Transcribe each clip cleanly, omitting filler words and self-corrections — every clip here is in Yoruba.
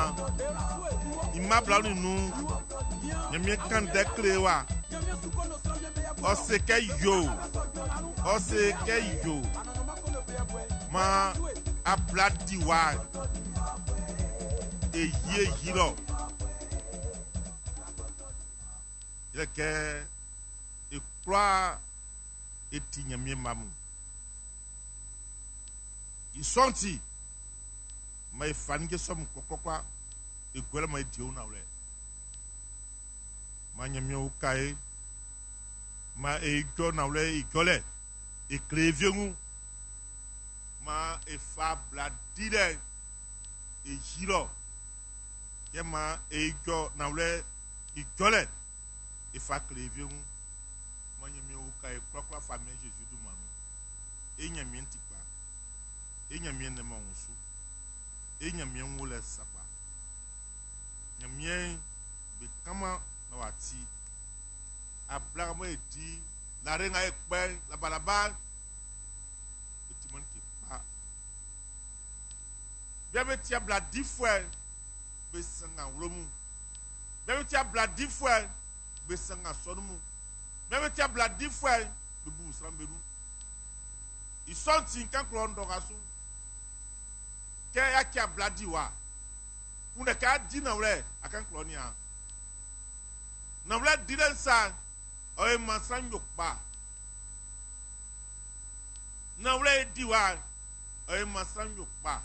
na imabla nu nyame kan dekre wa oseke yo ma abladi wa eye yiro yeke ekra eti nyame mamu isonti ma ifange som kokokwa egwele ma dio na wle ma nyame ukai ma ejo na wle igole ekreviengu ma efa bladire ejiro ye ma ejo na wle igole efa kreviengu ma nyame ukai kokokwa famille Jésus du manu enyame ntikpa enyame ne ma wonsu enyame nwole sapa nyame be kama na wati abla mo edi la renga ekpe la balaba etimon ki pa bia betia bla 10 fois be sanga wromu bia betia bla 10 fois be sanga sonumu bia betia bla 10 fois be bu sramberu isonti kan kro ndo gaso ke ya kia bladi wa une ka di na wle akan klonia na wle diren sa o e masan yokpa na wle di wa o e masan yokpa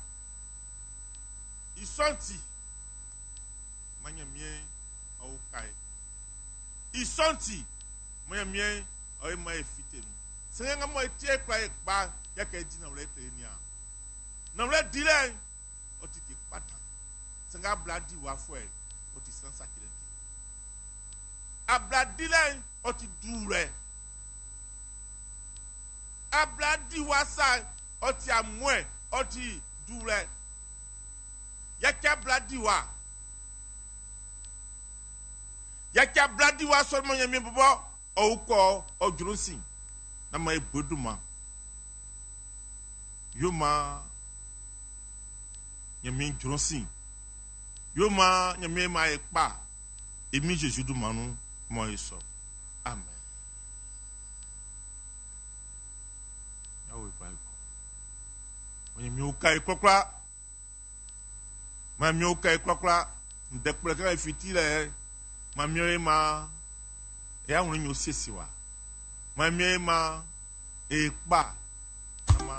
isonti manyamie o kai isonti manyamie o e ma efitenu senga mo etie kwa ekpa ya ka di na wle trenia na wle dire o ti pata senga bladi wa fo e o ti san sakire di abladile o ti dure abladi wa sa o ti amwe o ti dure yaka bladi wa so mo nyame bobo o ko o jurusin na ma eboduma yoma nyame jurusin yoma nyame ma ekpa emi Jésus du manu mo eso amen yawe bible nyame ukai kokra ma mi ukai kokra ndekple ka fitile ma mi ya wonu nyosesiwa ma mi ma ekpa